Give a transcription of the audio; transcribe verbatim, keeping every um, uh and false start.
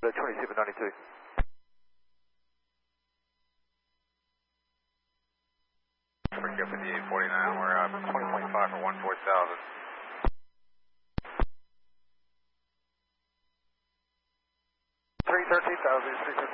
the twenty-seven ninety-two. Freak up fifty-eight forty-nine, we're uh, twenty point five for one four thousand. three thirteen thousand, three